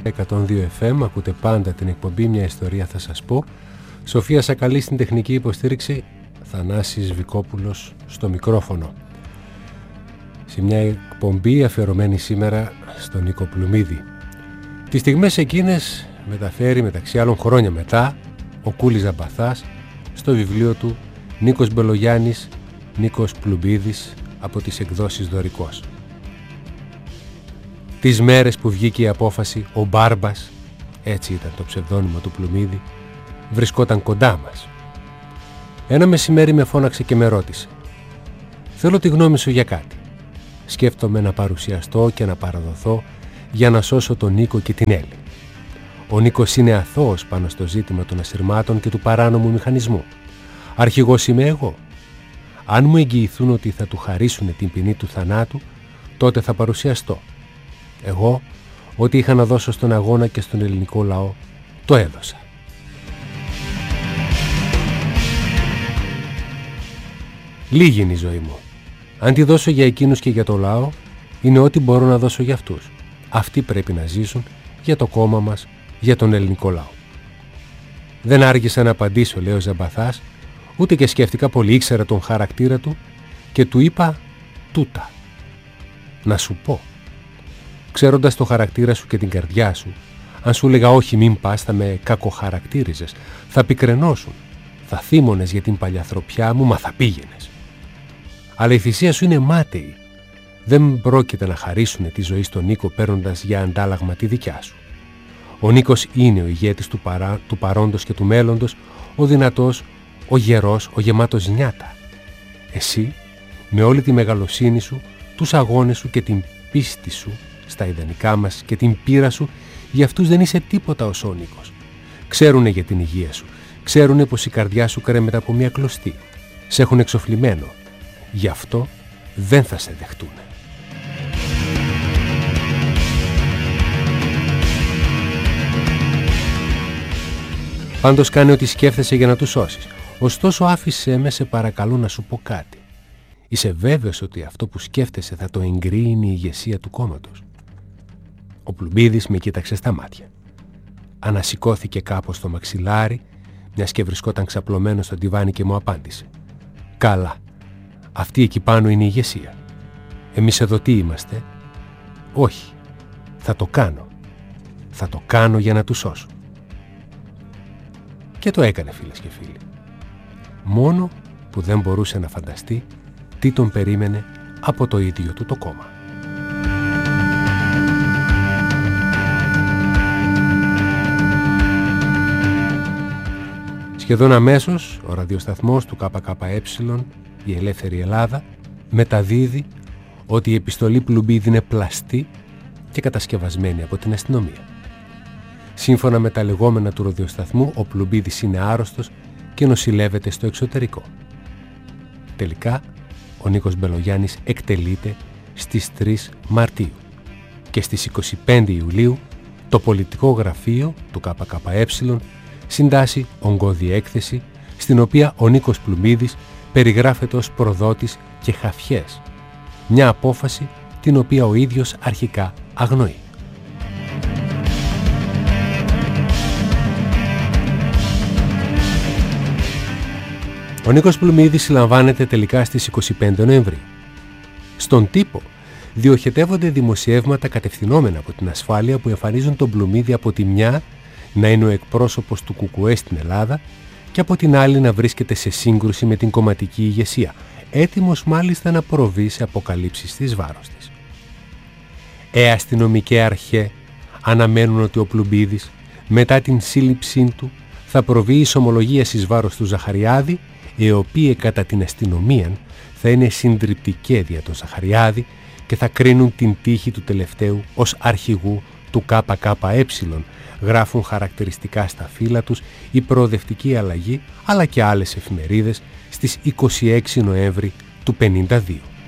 102 FM, ακούτε πάντα την εκπομπή «Μια ιστορία θα σας πω». Σοφία Σακαλή στην τεχνική υποστήριξη, Θανάσης Βικόπουλος στο μικρόφωνο. Σε μια εκπομπή αφιερωμένη σήμερα στον Νίκο Πλουμίδη. Τις στιγμές εκείνες μεταφέρει μεταξύ άλλων χρόνια μετά ο Κούλης Ζαμπαθάς στο βιβλίο του Νίκος Μπελογιάννης, Νίκος Πλουμίδης από τις εκδόσεις Δωρικός. Τις μέρες που βγήκε η απόφαση, ο Μπάρμπας, έτσι ήταν το ψευδόνυμο του Πλουμίδη, βρισκόταν κοντά μας. Ένα μεσημέρι με φώναξε και με ρώτησε: «Θέλω τη γνώμη σου για κάτι. Σκέφτομαι να παρουσιαστώ και να παραδοθώ για να σώσω τον Νίκο και την Έλλη. Ο Νίκος είναι αθώος πάνω στο ζήτημα των ασυρμάτων και του παράνομου μηχανισμού. Αρχηγός είμαι εγώ. Αν μου εγγυηθούν ότι θα του χαρίσουν την ποινή του θανάτου, τότε θα παρουσιαστώ. Εγώ, ό,τι είχα να δώσω στον αγώνα και στον ελληνικό λαό, το έδωσα». Λίγη είναι η ζωή μου. Αν τη δώσω για εκείνους και για το λαό, είναι ό,τι μπορώ να δώσω για αυτούς. Αυτοί πρέπει να ζήσουν για το κόμμα μας, για τον ελληνικό λαό. Δεν άργησα να απαντήσω, λέει ο Ζαμπαθάς, ούτε και σκέφτηκα πολύ, ήξερα τον χαρακτήρα του και του είπα τούτα. Να σου πω. Ξέροντας το χαρακτήρα σου και την καρδιά σου, αν σου έλεγα όχι μην πας, θα με κακοχαρακτήριζες, θα πικρενώσουν, θα θύμωνες για την παλιαθροπιά μου, μα θα πήγαινες. Αλλά η θυσία σου είναι μάταιη. Δεν πρόκειται να χαρίσουν τη ζωή στον Νίκο παίρνοντας για αντάλλαγμα τη δικιά σου. Ο Νίκος είναι ο ηγέτης του παρόντος και του μέλλοντος, ο δυνατός, ο γερός, ο γεμάτος νιάτα. Εσύ, με όλη τη μεγαλοσύνη σου, τους αγώνες σου και την πίστη σου στα ιδανικά μας και την πείρα σου, για αυτούς δεν είσαι τίποτα ως ο Νίκος. Ξέρουνε για την υγεία σου, ξέρουνε πως η καρδιά σου κρέμεται από μια κλωστή. Σε έχουν εξοφλημένο. Γι' αυτό δεν θα σε δεχτούνε. Πάντως κάνε ό,τι σκέφτεσαι για να τους σώσεις. Ωστόσο άφησέ με, σε παρακαλώ, να σου πω κάτι. Είσαι βέβαιος ότι αυτό που σκέφτεσαι θα το εγκρίνει η ηγεσία του κόμματος? Ο Πλουμίδης με κοίταξε στα μάτια. Ανασηκώθηκε κάπως το μαξιλάρι, μιας και βρισκόταν ξαπλωμένο στο ντιβάνι, και μου απάντησε: «Καλά. Αυτή εκεί πάνω είναι η ηγεσία. Εμείς εδώ τι είμαστε? Όχι. Θα το κάνω. Θα το κάνω για να τους σώσω». Και το έκανε, φίλες και φίλοι. Μόνο που δεν μπορούσε να φανταστεί τι τον περίμενε από το ίδιο του το κόμμα. Σχεδόν αμέσως ο ραδιοσταθμός του ΚΚΕ, η Ελεύθερη Ελλάδα, μεταδίδει ότι η επιστολή Πλουμίδη είναι πλαστή και κατασκευασμένη από την αστυνομία. Σύμφωνα με τα λεγόμενα του ραδιοσταθμού, ο Πλουμίδης είναι άρρωστος και νοσηλεύεται στο εξωτερικό. Τελικά, ο Νίκος Μπελογιάννης εκτελείται στις 3 Μαρτίου και στις 25 Ιουλίου το πολιτικό γραφείο του ΚΚΕ συντάσσει ογκώδη έκθεση, στην οποία ο Νίκος Πλουμίδης περιγράφεται ως προδότης και χαφιές, μια απόφαση την οποία ο ίδιος αρχικά αγνοεί. Ο Νίκος Πλουμίδης συλλαμβάνεται τελικά στις 25 Νοεμβρίου. Στον τύπο διοχετεύονται δημοσιεύματα κατευθυνόμενα από την ασφάλεια που εμφανίζουν τον Πλουμίδη από τη μια να είναι ο εκπρόσωπος του ΚΚΕ στην Ελλάδα και από την άλλη να βρίσκεται σε σύγκρουση με την κομματική ηγεσία, έτοιμος μάλιστα να προβεί σε αποκαλύψεις της βάρος της. Αστυνομικέ αρχέ αναμένουν ότι ο Πλουμίδης μετά την σύλληψή του θα προβεί εις ομολογίας εις βάρος του Ζαχαριάδη, οι οποίοι κατά την αστυνομία θα είναι συντριπτικοί δια τον Ζαχαριάδη και θα κρίνουν την τύχη του τελευταίου ως αρχηγού του ΚΚΕ, γράφουν χαρακτηριστικά στα φύλλα τους η Προοδευτική Αλλαγή αλλά και άλλες εφημερίδες στις 26 Νοέμβρη του 1952.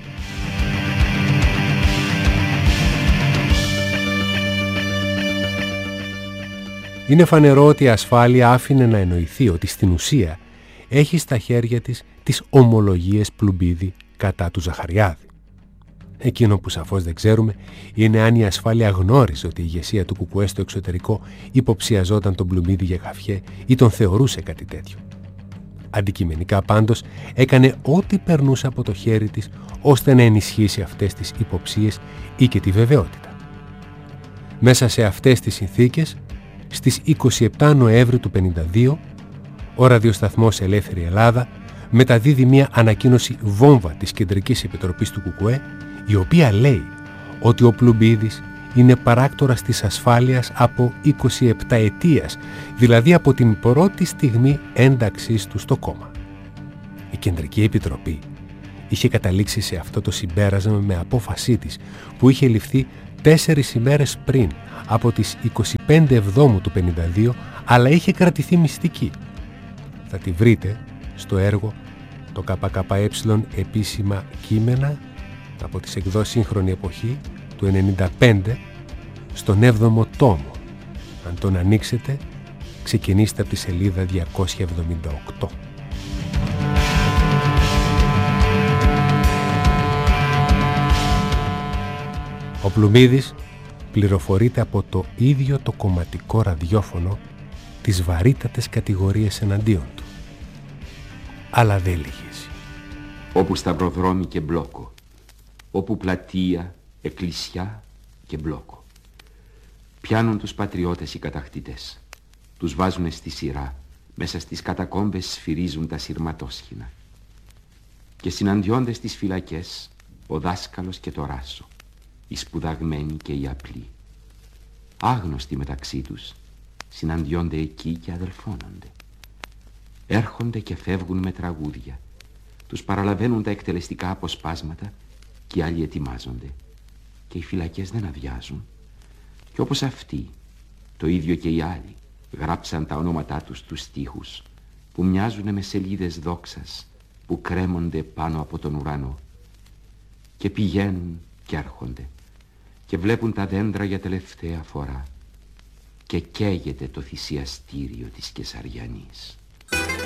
Είναι φανερό ότι η ασφάλεια άφηνε να εννοηθεί ότι στην ουσία έχει στα χέρια της τις ομολογίες Πλουμίδη κατά του Ζαχαριάδη. Εκείνο που σαφώς δεν ξέρουμε είναι αν η ασφάλεια γνώριζε ότι η ηγεσία του Κουκουέ στο εξωτερικό υποψιαζόταν τον Πλουμίδη για γαφιέ ή τον θεωρούσε κάτι τέτοιο. Αντικειμενικά πάντως έκανε ό,τι περνούσε από το χέρι της ώστε να ενισχύσει αυτές τις υποψίες ή και τη βεβαιότητα. Μέσα σε αυτές τις συνθήκες, στις 27 Νοέμβρη του 1952, ο ραδιοσταθμός Ελεύθερη Ελλάδα μεταδίδει μια ανακοίνωση βόμβα της Κεντρικής Επιτροπής του Κουκουέ, η οποία λέει ότι ο Πλουμπίδης είναι παράκτορας της ασφάλειας από 27 ετίας, δηλαδή από την πρώτη στιγμή ένταξής του στο κόμμα. Η Κεντρική Επιτροπή είχε καταλήξει σε αυτό το συμπέρασμα με απόφασή της που είχε ληφθεί 4 ημέρες πριν από τις 25 Εβδόμου του 1952, αλλά είχε κρατηθεί μυστική. Θα τη βρείτε στο έργο το ΚΚΕ επίσημα κείμενα από τις εκδόσεις Σύγχρονη Εποχή του 1995 στον 7ο τόμο. Αν τον ανοίξετε, ξεκινήστε από τη σελίδα 278. Ο Πλουμίδης πληροφορείται από το ίδιο το κομματικό ραδιόφωνο τις βαρύτατες κατηγορίες εναντίον του. Αλλά δεν λυγίζει. Όπου σταυροδρόμι και μπλόκο, όπου πλατεία, εκκλησιά και μπλόκο. Πιάνουν τους πατριώτες οι κατακτητές. Τους βάζουν στη σειρά, μέσα στις κατακόμβες σφυρίζουν τα σειρματόσχηνα. Και συναντιόνται στις φυλακές ο δάσκαλος και το ράσο, οι σπουδαγμένοι και οι απλοί. Άγνωστοι μεταξύ τους, συναντιόνται εκεί και αδελφώνονται. Έρχονται και φεύγουν με τραγούδια. Τους παραλαβαίνουν τα εκτελεστικά αποσπάσματα και οι άλλοι ετοιμάζονται. Και οι φυλακές δεν αδειάζουν. Και όπως αυτοί, το ίδιο και οι άλλοι, γράψαν τα ονόματά τους στους στίχους που μοιάζουν με σελίδες δόξας που κρέμονται πάνω από τον ουρανό. Και πηγαίνουν και έρχονται και βλέπουν τα δέντρα για τελευταία φορά και καίγεται το θυσιαστήριο της Κεσαριανής.